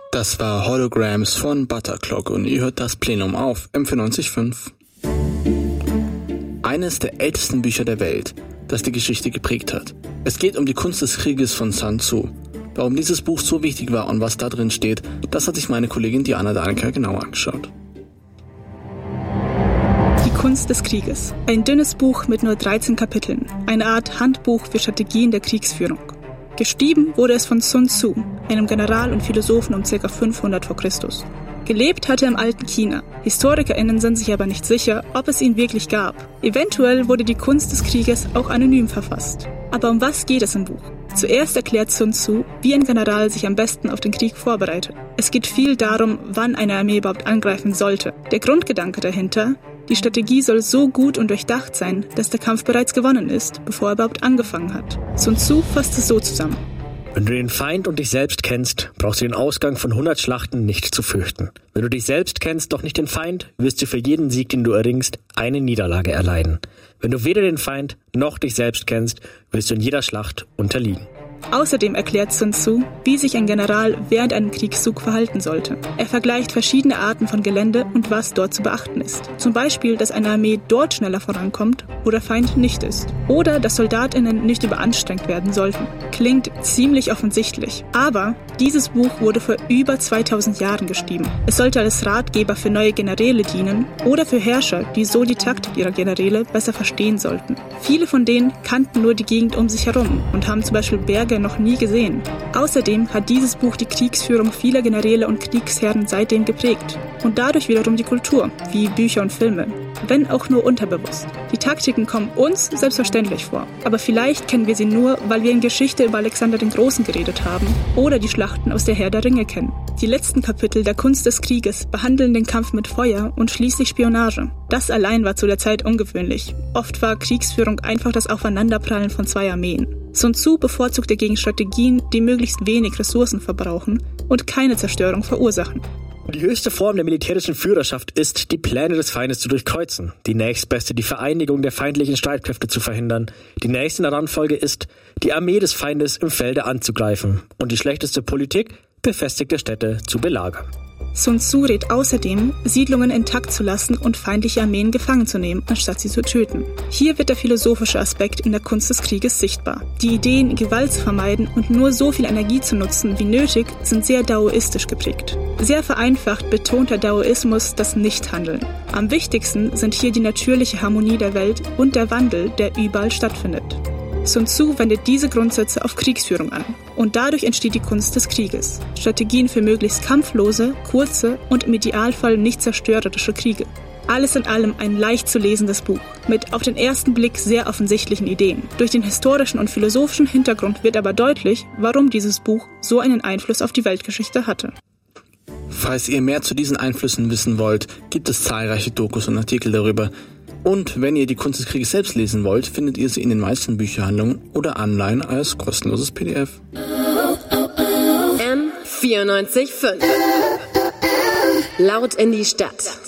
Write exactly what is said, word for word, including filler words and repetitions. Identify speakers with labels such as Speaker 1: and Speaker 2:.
Speaker 1: Das war Holograms von Butterclock und ihr hört das Plenum auf M vierundneunzig Komma fünf. Eines der ältesten Bücher der Welt, das die Geschichte geprägt hat. Es geht um die Kunst des Krieges von Sun Tzu. Warum dieses Buch so wichtig war und was da drin steht, das hat sich meine Kollegin Diana Dahlke genauer angeschaut.
Speaker 2: Die Kunst des Krieges. Ein dünnes Buch mit nur dreizehn Kapiteln. Eine Art Handbuch für Strategien der Kriegsführung. Geschrieben wurde es von Sun Tzu, einem General und Philosophen um ca. fünfhundert vor Christus. Gelebt hatte er im alten China. HistorikerInnen sind sich aber nicht sicher, ob es ihn wirklich gab. Eventuell wurde die Kunst des Krieges auch anonym verfasst. Aber um was geht es im Buch? Zuerst erklärt Sun Tzu, wie ein General sich am besten auf den Krieg vorbereitet. Es geht viel darum, wann eine Armee überhaupt angreifen sollte. Der Grundgedanke dahinter: die Strategie soll so gut und durchdacht sein, dass der Kampf bereits gewonnen ist, bevor er überhaupt angefangen hat. Sun Tzu fasst es so zusammen.
Speaker 3: Wenn du den Feind und dich selbst kennst, brauchst du den Ausgang von hundert Schlachten nicht zu fürchten. Wenn du dich selbst kennst, doch nicht den Feind, wirst du für jeden Sieg, den du erringst, eine Niederlage erleiden. Wenn du weder den Feind noch dich selbst kennst, wirst du in jeder Schlacht unterliegen.
Speaker 2: Außerdem erklärt Sun Tzu, wie sich ein General während einem Kriegszug verhalten sollte. Er vergleicht verschiedene Arten von Gelände und was dort zu beachten ist. Zum Beispiel, dass eine Armee dort schneller vorankommt, wo der Feind nicht ist. Oder dass SoldatInnen nicht überanstrengt werden sollten. Klingt ziemlich offensichtlich. Aber dieses Buch wurde vor über zweitausend Jahren geschrieben. Es sollte als Ratgeber für neue Generäle dienen oder für Herrscher, die so die Taktik ihrer Generäle besser verstehen sollten. Viele von denen kannten nur die Gegend um sich herum und haben zum Beispiel Berge noch nie gesehen. Außerdem hat dieses Buch die Kriegsführung vieler Generäle und Kriegsherren seitdem geprägt. Und dadurch wiederum die Kultur, wie Bücher und Filme. Wenn auch nur unterbewusst. Die Taktiken kommen uns selbstverständlich vor. Aber vielleicht kennen wir sie nur, weil wir in Geschichte über Alexander den Großen geredet haben oder die Schlachten aus der Herr der Ringe kennen. Die letzten Kapitel der Kunst des Krieges behandeln den Kampf mit Feuer und schließlich Spionage. Das allein war zu der Zeit ungewöhnlich. Oft war Kriegsführung einfach das Aufeinanderprallen von zwei Armeen. Sun Tzu bevorzugte gegen Strategien, die möglichst wenig Ressourcen verbrauchen und keine Zerstörung verursachen.
Speaker 3: Die höchste Form der militärischen Führerschaft ist, die Pläne des Feindes zu durchkreuzen. Die nächstbeste, die Vereinigung der feindlichen Streitkräfte zu verhindern. Die nächste in der Rangfolge ist, die Armee des Feindes im Felde anzugreifen. Und die schlechteste Politik, befestigte Städte zu belagern.
Speaker 2: Sun Tzu rät außerdem, Siedlungen intakt zu lassen und feindliche Armeen gefangen zu nehmen, anstatt sie zu töten. Hier wird der philosophische Aspekt in der Kunst des Krieges sichtbar. Die Ideen, Gewalt zu vermeiden und nur so viel Energie zu nutzen wie nötig, sind sehr daoistisch geprägt. Sehr vereinfacht betont der Daoismus das Nichthandeln. Am wichtigsten sind hier die natürliche Harmonie der Welt und der Wandel, der überall stattfindet. Sun Tzu wendet diese Grundsätze auf Kriegsführung an und dadurch entsteht die Kunst des Krieges. Strategien für möglichst kampflose, kurze und im Idealfall nicht zerstörerische Kriege. Alles in allem ein leicht zu lesendes Buch mit auf den ersten Blick sehr offensichtlichen Ideen. Durch den historischen und philosophischen Hintergrund wird aber deutlich, warum dieses Buch so einen Einfluss auf die Weltgeschichte hatte.
Speaker 1: Falls ihr mehr zu diesen Einflüssen wissen wollt, gibt es zahlreiche Dokus und Artikel darüber. Und wenn ihr die Kunst des Krieges selbst lesen wollt, findet ihr sie in den meisten Bücherhandlungen oder online als kostenloses P D F.
Speaker 4: M vierundneunzig Komma fünf. Laut in die Stadt.